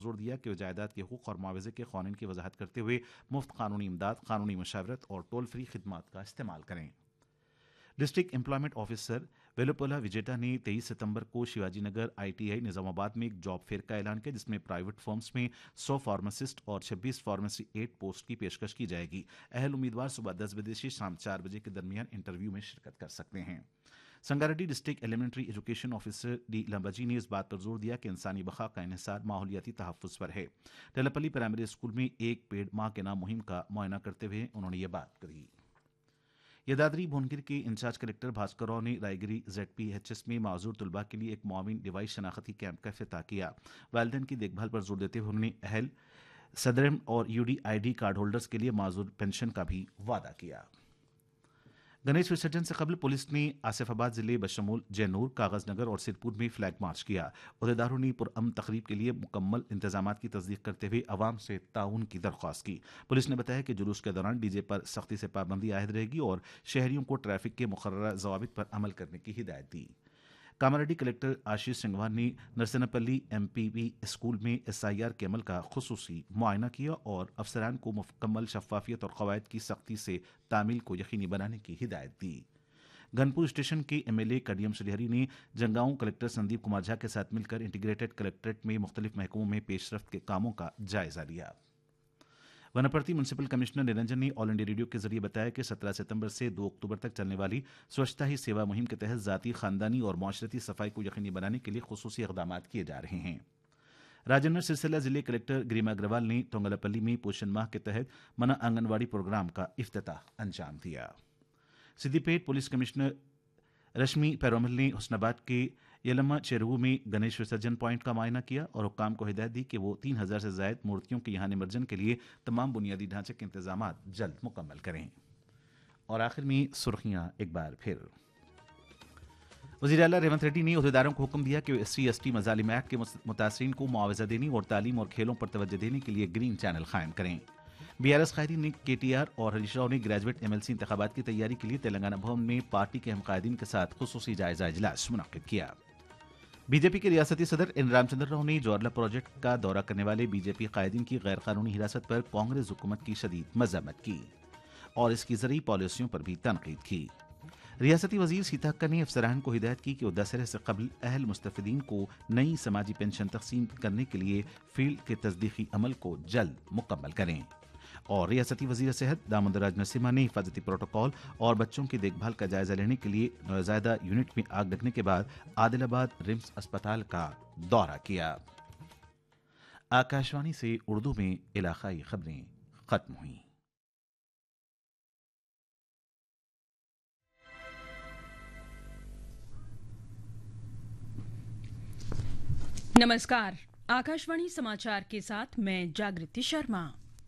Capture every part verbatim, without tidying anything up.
जोर दिया कि वे जायदाद के हुकूक और मुआवजे के कानून की वजाहत करते हुए मुफ्त कानूनी इमदाद, कानूनी मशावरत और टोल फ्री खिदमात का इस्तेमाल करें। डिस्ट्रिक्ट एम्प्लॉयमेंट ऑफिसर वेलुपोला विजेता ने तेईस सितंबर को शिवाजी नगर आईटीआई निजामाबाद में एक जॉब फेयर का ऐलान किया, जिसमें प्राइवेट फर्म्स में सौ फार्मासिस्ट और छब्बीस फार्मेसी एड पोस्ट की पेशकश की जाएगी। अहल उम्मीदवार सुबह दस बजे से शाम चार बजे के दरमियान इंटरव्यू में शिरकत कर सकते हैं। Sangareddy district elementary education officer D लंबाजी ने इस बात पर जोर दिया कि इंसानी बका का इन्हिसार माहौलियाती तहफ़्फ़ुज़ पर है। टेलापल्ली प्राइमरी स्कूल में एक पेड़ माँ के नाम मुहिम का मुआयना करते हुए उन्होंने ये बात कही। यदाद्री भुवनगिर के इंचार्ज कलेक्टर भास्कर राव ने रायगिरी जेडपीएचएस में माजूर तलबा के लिए एक मुआविन डिवाइस शनाख्ती कैंप का इफ्तिताह किया। वालिदैन की देखभाल पर जोर देते हुए उन्होंने अहल सदरम और यूडीआईडी कार्ड होल्डर्स के लिए माजूर पेंशन का भी वादा किया। गणेश विसर्जन से कबल पुलिस ने आसिफाबाद जिले बशमूल जैनूर, कागजनगर और सिरपुर में फ्लैग मार्च किया। अहदेदारों ने पुरअमन तकरीब के लिए मुकम्मल इंतजाम की तस्दीक करते हुए अवाम से ताउन की दरख्वास्त की। पुलिस ने बताया कि जुलूस के दौरान डीजे पर सख्ती से पाबंदी आयद रहेगी और शहरियों को ट्रैफिक के मुकर्ररा ज़वाबित पर अमल करने की हिदायत दी। कामारेड्डी कलेक्टर आशीष सिंघवान ने नरसनापल्ली एमपीवी स्कूल में एसआईआर के अमल का खुसूसी मुआयना किया और अफसरान को मुकम्मल शफाफियत और कवायद की सख्ती से तामील को यकीनी बनाने की हिदायत दी। गनपुर स्टेशन के एमएलए कडियम श्रीहरी ने जंगांव कलेक्टर संदीप कुमार झा के साथ मिलकर इंटीग्रेटेड कलेक्ट्रेट में मुख्तलिफ महकमों में पेशरफ्त के कामों का जायजा लिया। वनपर्ती म्यूनसिपल कमिश्नर निरंजन ने ऑल इंडिया रेडियो के जरिए बताया कि सत्रह सितंबर से दो अक्टूबर तक चलने वाली स्वच्छता ही सेवा मुहिम के तहत जाती, खानदानी और माशरती सफाई को यकीनी बनाने के लिए खुसूसी इक़दाम किए जा रहे हैं। राजेंद्र सिरसिला जिले कलेक्टर गिरिमा अग्रवाल ने तोंगलापल्ली में पोषण माह के तहत मना आंगनवाड़ी प्रोग्राम का इफ्तिताह अंजाम दिया। सिद्दीपेट पुलिस कमिश्नर रश्मि पैरोमल ने हुस्नाबाद के यलम्मा चेरुवू में गणेश विसर्जन पॉइंट का मुआयना किया और हुक्काम को हिदायत दी कि वो तीन हजार से ज्यादा मूर्तियों के यहाँ निमज्जन के लिए तमाम बुनियादी ढांचे के इंतजाम जल्द मुकम्मल करें। और आखिर में सुर्खियां एक बार फिर। वज़ीर आला रेवंत रेड्डी ने अहदेदारों को हुक्म दिया कि S C S T मज़ालिम act के मुतासरीन को मुआवजा देने और तालीम और खेलों पर तवज्जो देने के लिए ग्रीन चैनल कायम करें। बीआरएस कायदीन ने केटीआर और हरीश राव ने ग्रेजुएट एमएलसी इंतखाबात की तैयारी के लिए तेलंगाना भवन में पार्टी के हम कायदीन के साथ खुसूसी जायजा इजलास मुनक्किद किया। बीजेपी के रियासती सदर एन रामचंद्र राव ने जौहरला प्रोजेक्ट का दौरा करने वाले बीजेपी कायदीन की गैर कानूनी हिरासत पर कांग्रेस हुकूमत की शदीद मजम्मत की और इसकी ज़रूरी पॉलिसियों पर भी तनकीद की। रियासती वजीर सीता अक्का ने अफसरान को हिदायत की कि वो दशहरे से कबल अहल मुस्तफिदीन को नई समाजी पेंशन तकसीम करने के लिए फील्ड के तस्दीकी अमल को जल्द मुकम्मल करें। और रियासती वजीर सेहत दामोदर नरसिम्हा ने हिफाजती प्रोटोकॉल और बच्चों की देखभाल का जायजा लेने के लिए नौज़ायदा यूनिट में आग लगने के बाद आदिलाबाद रिम्स अस्पताल का दौरा किया। आकाशवाणी से उर्दू में इलाकाई खबरें खत्म हुई। नमस्कार, आकाशवाणी समाचार के साथ मैं जागृति शर्मा।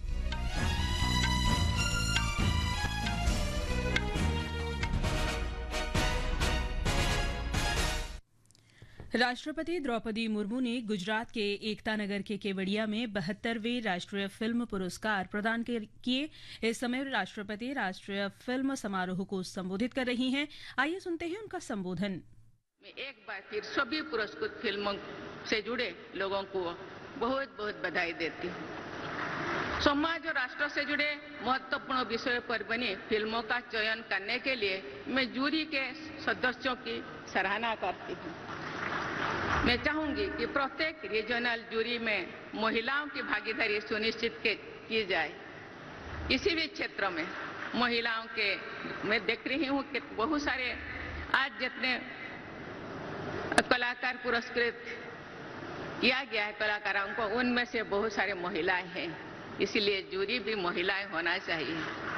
राष्ट्रपति द्रौपदी मुर्मू ने गुजरात के एकता नगर के केवड़िया में बहत्तरवें राष्ट्रीय फिल्म पुरस्कार प्रदान किए। इस समय राष्ट्रपति राष्ट्रीय फिल्म समारोह को संबोधित कर रही हैं। आइए सुनते हैं उनका संबोधन। मैं एक बार फिर सभी पुरस्कृत फिल्मों से जुड़े लोगों को बहुत बहुत बधाई देती हूँ। समाज और राष्ट्र से जुड़े महत्वपूर्ण विषयों पर बनी फिल्मों का चयन करने के लिए मैं जूरी के सदस्यों की सराहना करती हूँ। मैं चाहूंगी कि प्रत्येक रीजनल जूरी में महिलाओं की भागीदारी सुनिश्चित की जाए। किसी भी क्षेत्र में महिलाओं के मैं देख रही हूँ कि बहुत सारे आज जितने कलाकार पुरस्कृत किया गया है कलाकारों को, उनमें से बहुत सारे महिलाएं हैं, इसलिए जूरी भी महिलाएं होना चाहिए।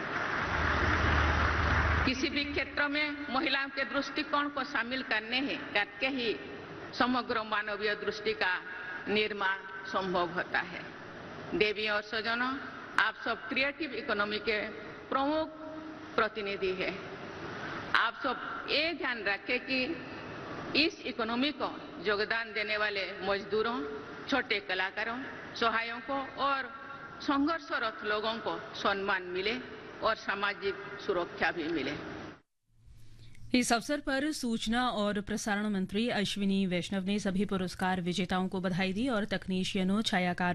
किसी भी क्षेत्र में महिलाओं के दृष्टिकोण को शामिल करने ही करके ही समग्र मानवीय दृष्टि का निर्माण संभव होता है। देवी और सजनों, आप सब क्रिएटिव इकोनॉमी के प्रमुख प्रतिनिधि हैं। आप सब ये ध्यान रखें कि इस इकोनॉमी को योगदान देने वाले मजदूरों, छोटे कलाकारों, सहायकों और संघर्षरत लोगों को सम्मान मिले और सामाजिक सुरक्षा भी मिले। इस अवसर पर सूचना और प्रसारण मंत्री अश्विनी वैष्णव ने सभी पुरस्कार विजेताओं को बधाई दी और तकनीशियनों, छायाकारों